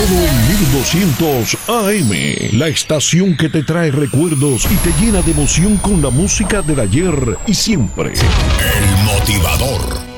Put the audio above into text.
Solo en 1200 AM, la estación que te trae recuerdos y te llena de emoción con la música del ayer y siempre. El motivador.